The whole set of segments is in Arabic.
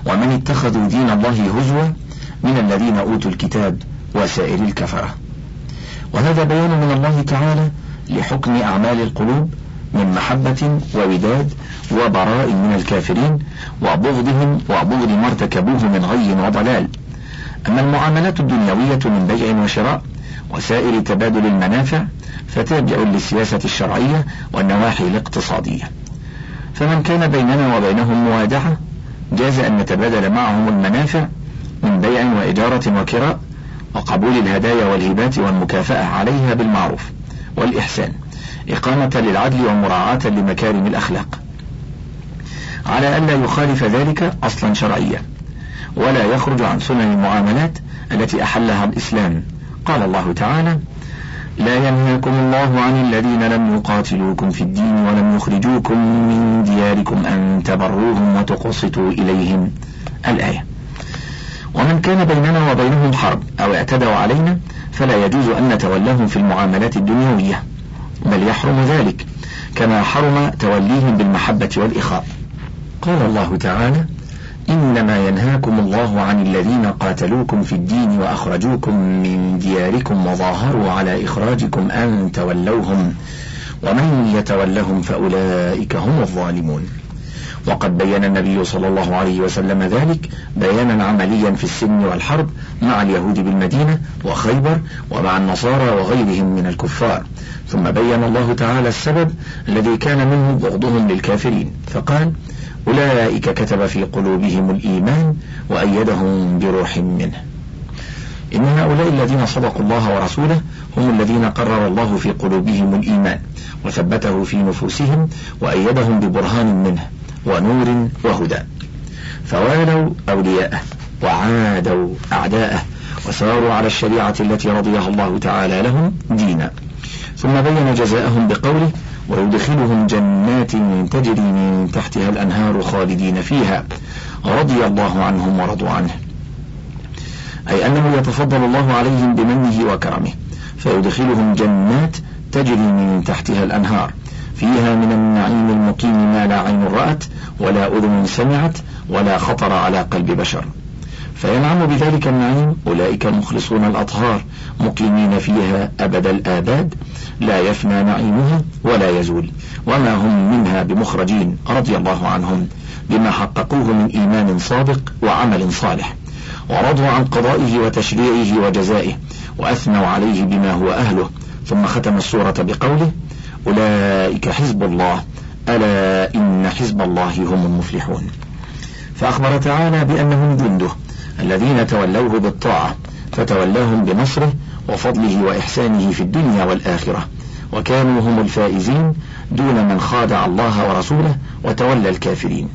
ومن اتخذوا دين الله هزوا من الذين أوتوا الكتاب وسائر الكفرة. وهذا بيان من الله تعالى لحكم أعمال القلوب من محبة ووداد وبراء من الكافرين وبغضهم وبغض ما ارتكبوه من غي وضلال. أما المعاملات الدنيوية من بيع وشراء وسائر تبادل المنافع فتابع للسياسة الشرعية والنواحي الاقتصادية، فمن كان بيننا وبينهم موادعة جاز أن نتبادل معهم المنافع من بيع وإجارة وكراء وقبول الهدايا والهبات والمكافأة عليها بالمعروف والإحسان إقامة للعدل ومراعاة لمكارم الأخلاق، على أن لا يخالف ذلك أصلا شرعيا ولا يخرج عن سنن المعاملات التي أحلها الإسلام. قال الله تعالى: لا ينهاكم الله عن الذين لم يقاتلوكم في الدين ولم يخرجوكم من دياركم أن تبروهم وتقسطوا إليهم. الآية. ومن كان بيننا وبينهم حرب أو اعتدوا علينا فلا يجوز أن نتولهم في المعاملات الدنيوية، بل يحرم ذلك كما حرم توليهم بالمحبة والإخاء. قال الله تعالى: إنما ينهاكم الله عن الذين قاتلوكم في الدين وأخرجوكم من دياركم وظاهروا على إخراجكم أن تولوهم ومن يتولهم فأولئك هم الظالمون. وقد بين النبي صلى الله عليه وسلم ذلك بيانا عمليا في السلم والحرب مع اليهود بالمدينة وخيبر ومع النصارى وغيرهم من الكفار، ثم بين الله تعالى السبب الذي كان منه بغضهم للكافرين فقال: أولئك كتب في قلوبهم الإيمان وأيدهم بروح منه. إن هؤلاء الذين صدقوا الله ورسوله هم الذين قرر الله في قلوبهم الإيمان وثبته في نفوسهم وأيدهم ببرهان منه ونور وهدى، فوالوا أولياءه وعادوا أعداءه وساروا على الشريعة التي رضيها الله تعالى لهم دينا. ثم بين جزاءهم بقوله: ويدخلهم جنات تجري من تحتها الأنهار خالدين فيها رضي الله عنهم ورضوا عنه، أي أنه يتفضل الله عليهم بمنه وكرمه فيدخلهم جنات تجري من تحتها الأنهار فيها من النعيم المقيم ما لا عين رأت ولا أذن سمعت ولا خطر على قلب بشر، فينعم بذلك النعيم أولئك المخلصون الأطهار مقيمين فيها أبد الآباد لا يفنى نعيمها ولا يزول وما هم منها بمخرجين رضي الله عنهم بما حققوه من إيمان صادق وعمل صالح، ورضوا عن قضائه وتشريعه وجزائه وأثنوا عليه بما هو أهله. ثم ختم السورة بقوله: أولئك حزب الله ألا إن حزب الله هم المفلحون. فأخبر تعالى بأنهم جنده الذين تولوه بالطاعة فتولاهم بنصره وفضله وإحسانه في الدنيا والآخرة، وكانوا هم الفائزين دون من خادع الله ورسوله وتولى الكافرين.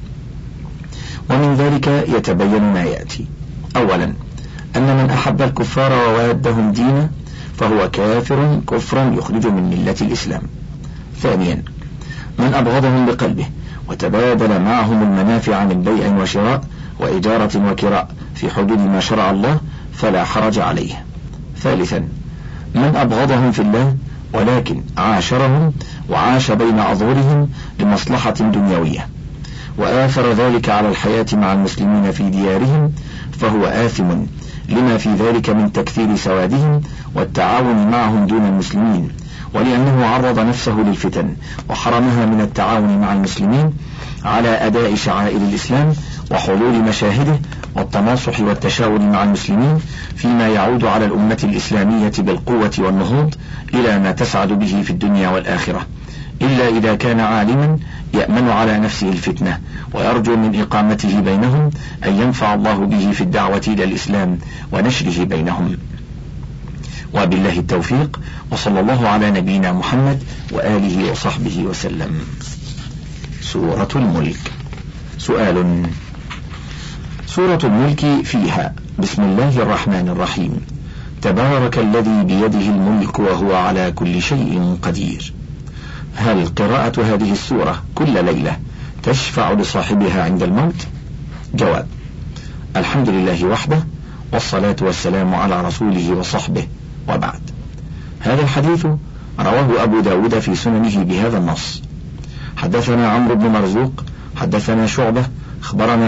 ومن ذلك يتبين ما يأتي: أولا أن من أحب الكفار ووادهم دينا فهو كافر كفرا يخرج من ملة الإسلام. ثانيا من أبغضهم بقلبه وتبادل معهم المنافع من بيع وشراء وإجارة وكراء في حدود ما شرع الله فلا حرج عليه. ثالثا من أبغضهم في الله ولكن عاشرهم وعاش بين أظهرهم لمصلحة دنيوية وآثر ذلك على الحياة مع المسلمين في ديارهم فهو آثم لما في ذلك من تكثير سوادهم والتعاون معهم دون المسلمين، ولأنه عرض نفسه للفتن وحرمها من التعاون مع المسلمين على أداء شعائر الإسلام وحضور مشاهده والتناصح والتشاور مع المسلمين فيما يعود على الأمة الإسلامية بالقوة والنهوض إلى ما تسعد به في الدنيا والآخرة، إلا إذا كان عالما يأمن على نفسه الفتنة ويرجو من إقامته بينهم أن ينفع الله به في الدعوة إلى الإسلام ونشره بينهم. وبالله التوفيق، وصلى الله على نبينا محمد وآله وصحبه وسلم. سورة الملك. سؤال: سورة الملك فيها بسم الله الرحمن الرحيم تبارك الذي بيده الملك وهو على كل شيء قدير. هل قراءة هذه السورة كل ليلة تشفع لصاحبها عند الموت؟ جواب: الحمد لله وحده والصلاة والسلام على رسوله وصحبه، وبعد. هذا الحديث رواه أبو داود في سننه بهذا النص. حدثنا عمرو بن مرزوق حدثنا شعبة أخبرنا